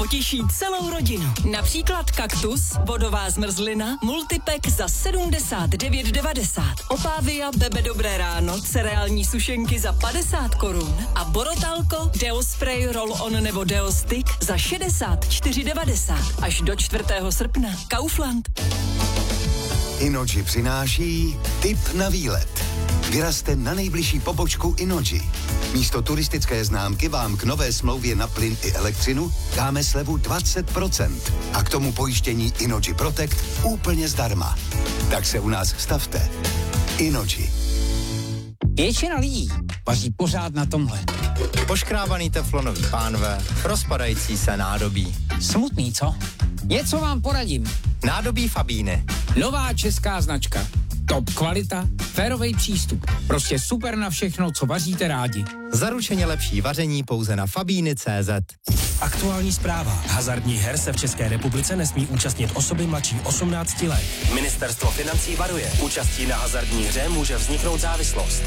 potěší celou rodinu. Například kaktus, vodová zmrzlina, multipack za 79,90. Opávia Bebe Dobré ráno, cereální sušenky za 50 korun a Borotalko, Deo Spray, Roll-On nebo Deo Stick za 64,90. Až do 4. srpna. Kaufland. Innogy přináší tip na výlet. Vyrazte na nejbližší pobočku Innogy. Místo turistické známky vám k nové smlouvě na plyn i elektřinu dáme slevu 20%. A k tomu pojištění Innogy Protect úplně zdarma. Tak se u nás stavte. Innogy. Většina lidí vaří pořád na tomhle. Poškrábaný teflonový pánve, rozpadající se nádobí. Smutný, co? Něco vám poradím. Nádobí Fabíny. Nová česká značka. Top kvalita, férovej přístup. Prostě super na všechno, co vaříte rádi. Zaručeně lepší vaření pouze na Fabíny.cz. Aktuální zpráva. Hazardních her se v České republice nesmí účastnit osoby mladší 18 let. Ministerstvo financí varuje. Účastí na hazardní hře může vzniknout závislost.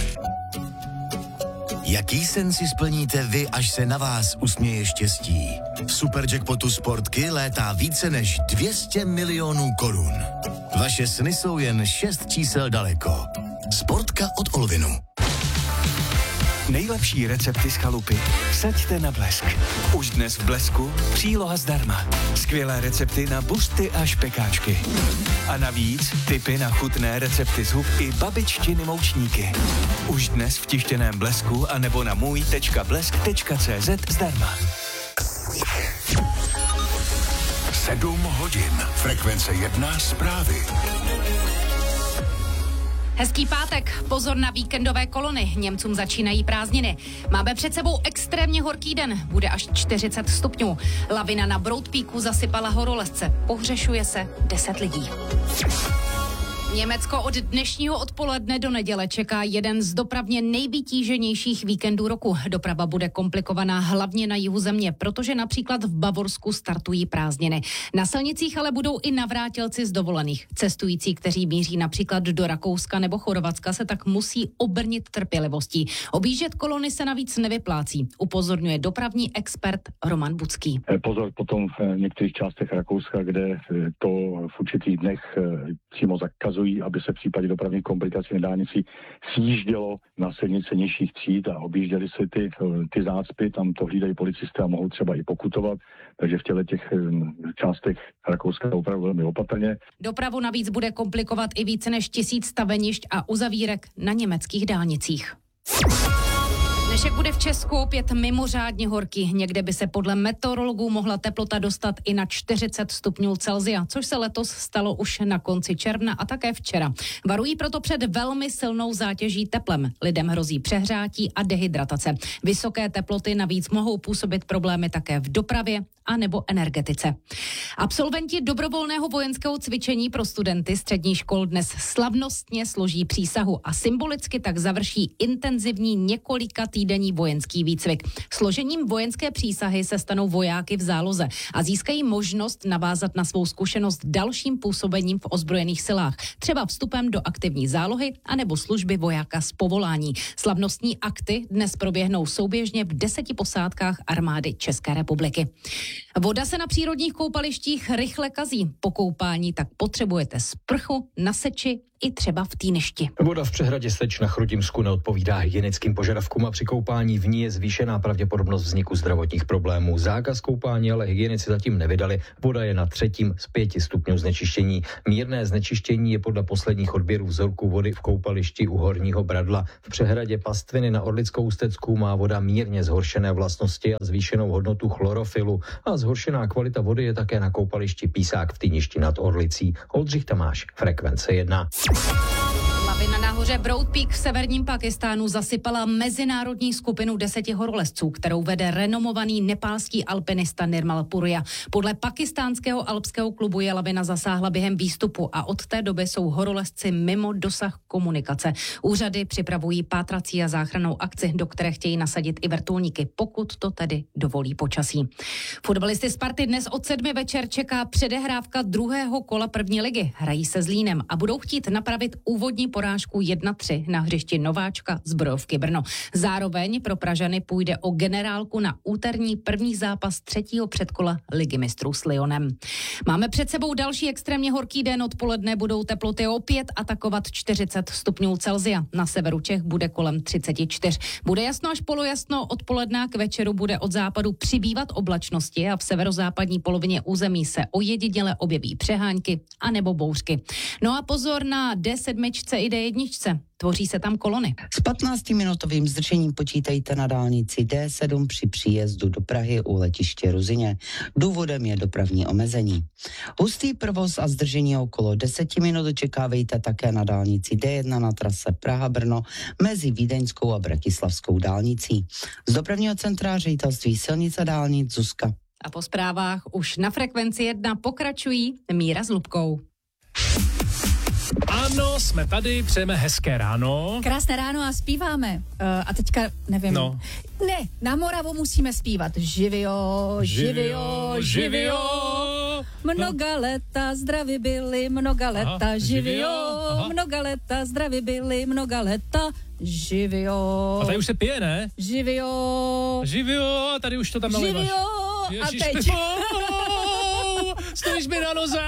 Jaký sen si splníte vy, až se na vás usměje štěstí? V Superjackpotu Sportky létá více než 200 milionů korun. Vaše sny jsou jen 6 čísel daleko. Sportka od Olvinu. Nejlepší recepty z chalupy vsaďte na Blesk. Už dnes v Blesku příloha zdarma. Skvělé recepty na busty a špekáčky. A navíc tipy na chutné recepty z hub i babiččiny moučníky. Už dnes v tištěném Blesku a nebo na můj.blesk.cz zdarma. 7 hodin. Frekvence 1 zprávy. Hezký pátek, pozor na víkendové kolony, Němcům začínají prázdniny. Máme před sebou extrémně horký den, bude až 40 stupňů. Lavina na Broad Peaku zasypala horolezce, pohřešuje se 10 lidí. Německo od dnešního odpoledne do neděle čeká jeden z dopravně nejvytíženějších víkendů roku. Doprava bude komplikovaná hlavně na jihu země, protože například v Bavorsku startují prázdniny. Na silnicích ale budou i navrátilci z dovolených. Cestující, kteří míří například do Rakouska nebo Chorvatska, se tak musí obrnit trpělivostí. Objíždět kolony se navíc nevyplácí, upozorňuje dopravní expert Roman Bucký. Pozor potom v některých částech Rakouska, kde to v určitých dnech přímo zakazují, aby se v případě dopravních komplikací na dálnici sjíždělo na silnice nižších tříd a objížděly se ty zácpy, tam to hlídají policisté a mohou třeba i pokutovat, takže v těch částech Rakouska opravdu velmi opatrně. Dopravu navíc bude komplikovat i více než 1000 stavenišť a uzavírek na německých dálnicích. Dnešek bude v Česku opět mimořádně horký. Někde by se podle meteorologů mohla teplota dostat i na 40 stupňů Celsia, což se letos stalo už na konci června a také včera. Varují proto před velmi silnou zátěží teplem. Lidem hrozí přehřátí a dehydratace. Vysoké teploty navíc mohou působit problémy také v dopravě a nebo energetice. Absolventi dobrovolného vojenského cvičení pro studenty středních škol dnes slavnostně složí přísahu a symbolicky tak završí intenzivní několika týdenní vojenský výcvik. Složením vojenské přísahy se stanou vojáky v záloze a získají možnost navázat na svou zkušenost dalším působením v ozbrojených silách, třeba vstupem do aktivní zálohy anebo služby vojáka z povolání. Slavnostní akty dnes proběhnou souběžně v 10 posádkách armády České republiky. Voda se na přírodních koupalištích rychle kazí. Po koupání tak potřebujete sprchu na seči i třeba v Týnešti. Voda v přehradě Seč na Chrudimsku neodpovídá hygienickým požadavkům a při koupání v ní je zvýšená pravděpodobnost vzniku zdravotních problémů. Zákaz koupání ale hygienici zatím nevydali. Voda je na 3. z 5 stupňů znečištění. Mírné znečištění je podle posledních odběrů vzorků vody v koupališti u Horního Bradla. V přehradě Pastviny na Orlickou Ústecku má voda mírně zhoršené vlastnosti a zvýšenou hodnotu chlorofilu a zhoršená kvalita vody je také na koupališti Písák v Týništi nad Orlicí. Oldřich Tamáš, Frekvence 1. Lavina na hoře Broad Peak v severním Pakistánu zasypala mezinárodní skupinu 10 horolezců, kterou vede renomovaný nepálský alpinista Nirmal Purja. Podle pakistánského alpského klubu je lavina zasáhla během výstupu a od té doby jsou horolezci mimo dosah komunikace. Úřady připravují pátrací a záchrannou akci, do které chtějí nasadit i vrtulníky, pokud to tedy dovolí počasí. Fotbalisty Sparty dnes od 7 večer čeká předehrávka druhého kola první ligy. Hrají se Zlínem a budou chtít napravit úvodní porážku 1-3 na hřišti Nováčka Zbrojovky Brno. Zároveň pro Pražany půjde o generálku na úterní první zápas 3. předkola Ligy mistrů s Lyonem. Máme před sebou další extrémně horký den. Odpoledne budou teploty opět atakovat 40 stupňů Celsia. Na severu Čech bude kolem 34. Bude jasno až polojasno, odpoledne k večeru bude od západu přibývat oblačnosti a v severozápadní polovině území se ojediněle objeví přehánky anebo bouřky. No a pozor na D7 i D1. Tvoří se tam kolony. S 15-minutovým zdržením počítejte na dálnici D7 při příjezdu do Prahy u letiště Ruzyně. Důvodem je dopravní omezení. Hustý provoz a zdržení okolo 10 minut očekávejte také na dálnici D1 na trase Praha-Brno mezi Vídeňskou a Bratislavskou dálnicí. Z dopravního centra Ředitelství silnic a dálnic Zuzka. A po zprávách už na frekvenci 1 pokračují Míra s Lubkou. Ano, jsme tady, přejeme hezké ráno. Krásné ráno a zpíváme. A teďka, nevím. No. Ne, na Moravu musíme zpívat. Živio, živio, živio. Mnoga leta zdraví byli, mnoga leta, živio. Mnoga leta zdraví byli, mnoga leta, živio. A tady už se pije, ne? Živio. Živio, tady už to tam naliváš. Živio. A teď. Stojíš mi na noze.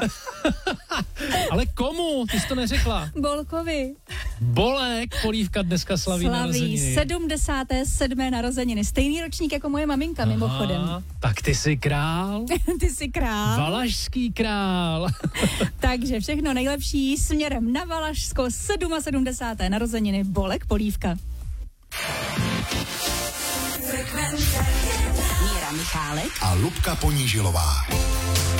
Ale komu? Ty jsi to neřekla. Bolkovi. Bolek, Polívka dneska slaví narozeniny. 77. narozeniny. Stejný ročník jako moje maminka, mimochodem. Tak ty jsi král. Ty jsi král. Valašský král. Takže všechno nejlepší směrem na Valašsko. 77. narozeniny Bolek Polívka. Míra Michálek a Lubka Ponížilová.